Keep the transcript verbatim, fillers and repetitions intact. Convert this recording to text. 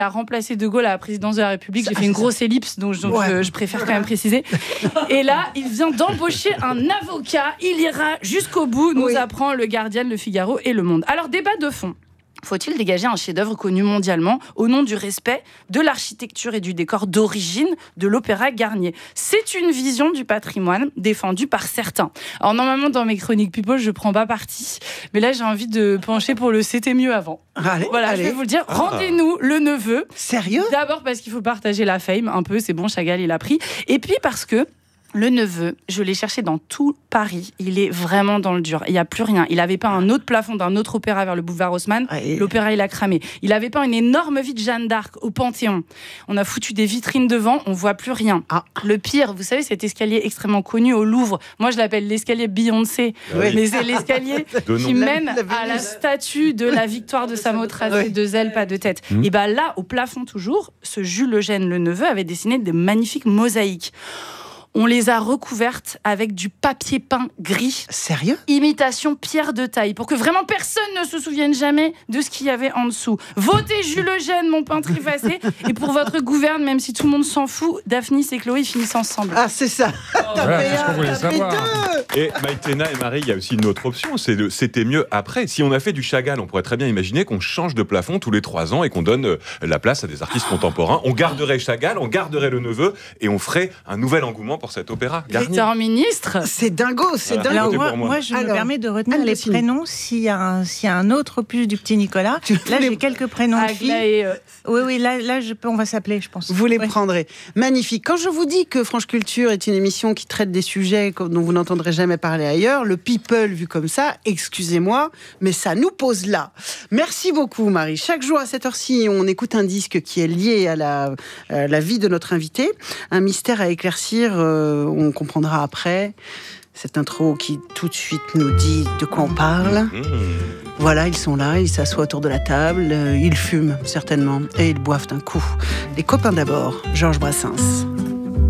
a remplacé De Gaulle à la présidence de la République. J'ai fait une grosse ellipse, donc, donc ouais. je, je préfère quand même préciser. Et là, il vient d'embaucher un avocat. Il ira jusqu'au bout, nous oui. apprend le Guardian, le Figaro et le Monde. Alors, débat de fond. Faut-il dégager un chef-d'œuvre connu mondialement au nom du respect de l'architecture et du décor d'origine de l'Opéra Garnier? C'est une vision du patrimoine défendue par certains. Alors normalement dans mes chroniques People, je prends pas parti, mais là j'ai envie de pencher pour le c'était mieux avant. Allez, voilà, allez. je vais vous le dire. Ah. Rendez-nous le neveu. Sérieux? D'abord parce qu'il faut partager la fame un peu, c'est bon, Chagall il a pris. Et puis parce que le neveu, je l'ai cherché dans tout Paris. Il est vraiment dans le dur. Il n'y a plus rien. Il avait pas un autre plafond d'un autre opéra vers le boulevard Haussmann. Ah, et... L'opéra, il a cramé. Il avait pas une énorme vie de Jeanne d'Arc au Panthéon. On a foutu des vitrines devant, on voit plus rien. Ah. Le pire, vous savez, cet escalier extrêmement connu au Louvre. Moi, je l'appelle l'escalier Beyoncé. Oui. Mais c'est l'escalier qui mène la, la à la statue de la victoire de Samothrace. Oui. Deux ailes, pas de tête. Mmh. Et bien bah, là, au plafond toujours, ce Jules Eugène, le neveu, avait dessiné des magnifiques mosaïques. On les a recouvertes avec du papier peint gris. Sérieux ? Imitation pierre de taille, pour que vraiment personne ne se souvienne jamais de ce qu'il y avait en dessous. Votez Jules Eugène, mon peintre effacé. Et pour votre gouverne, même si tout le monde s'en fout, Daphnis et Chloé finissent ensemble. Ah, c'est ça. Oh, voilà, un, t'as fait deux. Et Maïtena et Marie, il y a aussi une autre option, c'est de, c'était mieux après. Si on a fait du Chagall, on pourrait très bien imaginer qu'on change de plafond tous les trois ans et qu'on donne la place à des artistes contemporains. On garderait Chagall, on garderait le neveu et on ferait un nouvel engouement pour cet opéra. Victor ministre, c'est dingo, c'est voilà, dingo. Alors moi, moi. moi, je Alors, me permets de retenir Anne les Lucine. prénoms s'il y, a un, s'il y a un autre opus du petit Nicolas. Là, j'ai quelques prénoms de filles. Et euh... Oui, oui, là, là je peux, on va s'appeler, je pense. Vous les ouais. prendrez. Magnifique. Quand je vous dis que France Culture est une émission qui traite des sujets dont vous n'entendrez jamais parler ailleurs, le people vu comme ça, excusez-moi, mais ça nous pose là. Merci beaucoup, Marie. Chaque jour à cette heure-ci, on écoute un disque qui est lié à la, à la vie de notre invité. Un mystère à éclaircir, euh, on comprendra après. Cette intro qui tout de suite nous dit de quoi on parle. Mmh. Voilà, ils sont là, ils s'assoient autour de la table, euh, ils fument certainement et ils boivent un coup. Les copains d'abord, Georges Brassens.